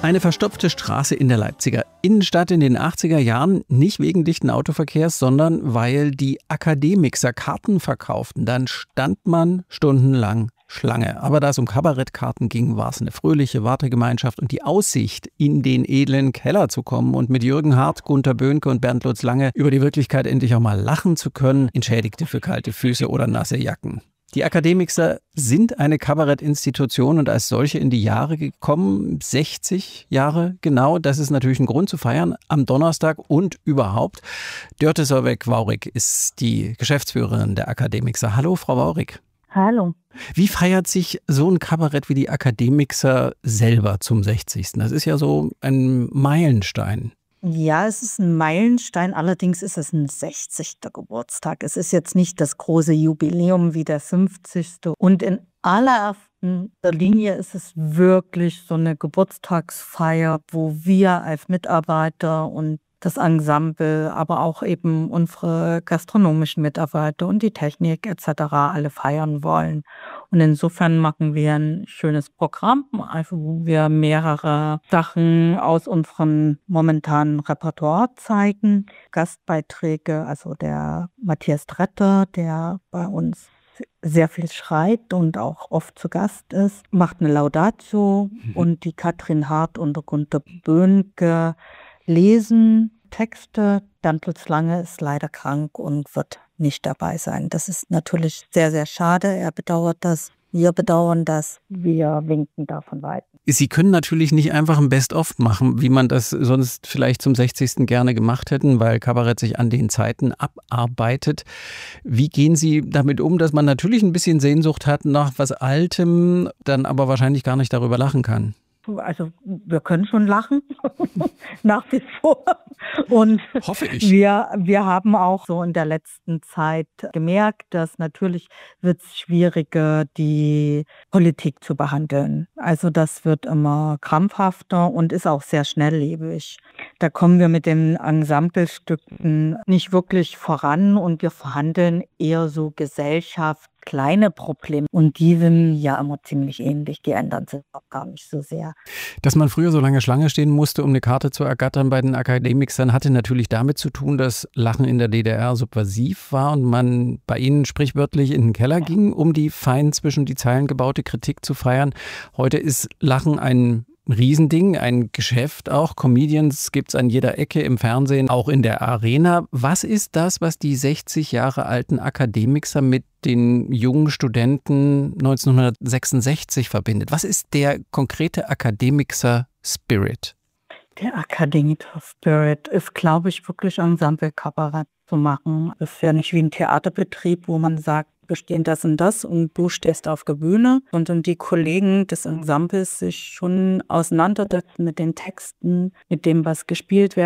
Eine verstopfte Straße in der Leipziger Innenstadt in den 80er Jahren, nicht wegen dichten Autoverkehrs, sondern weil die Akademixer Karten verkauften. Dann stand man stundenlang Schlange. Aber da es um Kabarettkarten ging, war es eine fröhliche Wartegemeinschaft und die Aussicht, in den edlen Keller zu kommen und mit Jürgen Hart, Gunter Böhnke und Bernd Lutz Lange über die Wirklichkeit endlich auch mal lachen zu können, entschädigte für kalte Füße oder nasse Jacken. Die Akademixer sind eine Kabarettinstitution und als solche in die Jahre gekommen, 60 Jahre genau. Das ist natürlich ein Grund zu feiern am Donnerstag und überhaupt. Dörte Solveig-Waurig ist die Geschäftsführerin der Akademixer. Hallo, Frau Waurig. Hallo. Wie feiert sich so ein Kabarett wie die Akademixer selber zum 60.? Das ist ja so ein Meilenstein. Ja, es ist ein Meilenstein, allerdings ist es ein 60. Geburtstag. Es ist jetzt nicht das große Jubiläum wie der 50. Und in allererster Linie ist es wirklich so eine Geburtstagsfeier, wo wir als Mitarbeiter und das Ensemble, aber auch eben unsere gastronomischen Mitarbeiter und die Technik etc. alle feiern wollen. Und insofern machen wir ein schönes Programm, also wo wir mehrere Sachen aus unserem momentanen Repertoire zeigen. Gastbeiträge, also der Matthias Tretter, der bei uns sehr viel schreibt und auch oft zu Gast ist, macht eine Laudatio und die Katrin Hart und der Gunter Böhnke lesen Texte. Bernd Lutz Lange ist leider krank und wird nicht dabei sein. Das ist natürlich sehr, sehr schade. Er bedauert das. Wir bedauern das. Wir winken davon weiter. Sie können natürlich nicht einfach ein Best-of machen, wie man das sonst vielleicht zum 60. gerne gemacht hätten, weil Kabarett sich an den Zeiten abarbeitet. Wie gehen Sie damit um, dass man natürlich ein bisschen Sehnsucht hat nach was Altem, dann aber wahrscheinlich gar nicht darüber lachen kann? Also wir können schon lachen, nach wie vor. Und hoffe ich. Wir haben auch so in der letzten Zeit gemerkt, dass natürlich wird es schwieriger, die Politik zu behandeln. Also das wird immer krampfhafter und ist auch sehr schnelllebig. Da kommen wir mit den Ensemblestücken nicht wirklich voran und wir verhandeln eher so Gesellschaft, kleine Probleme. Und die sind ja immer ziemlich ähnlich. Die ändern sich auch gar nicht so sehr. Dass man früher so lange Schlange stehen musste, um eine Karte zu ergattern bei den Akademixern, hatte natürlich damit zu tun, dass Lachen in der DDR subversiv war und man bei ihnen sprichwörtlich in den Keller ging, um die fein zwischen die Zeilen gebaute Kritik zu feiern. Heute ist Lachen ein Riesending, ein Geschäft auch. Comedians gibt es an jeder Ecke im Fernsehen, auch in der Arena. Was ist das, was die 60 Jahre alten Akademixer mit den jungen Studenten 1966 verbindet? Was ist der konkrete Akademixer-Spirit? Der Akademiker-Spirit ist, glaube ich, wirklich Ensemble-Kabarett zu machen. Es ist ja nicht wie ein Theaterbetrieb, wo man sagt, wir stehen das und du stehst auf der Bühne, sondern die Kollegen des Ensembles sich schon auseinandersetzen mit den Texten, mit dem, was gespielt wird.